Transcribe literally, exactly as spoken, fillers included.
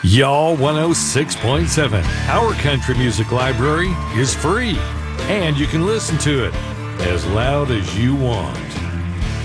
Y'all one oh six point seven. Our country music library is free, and you can listen to it as loud as you want.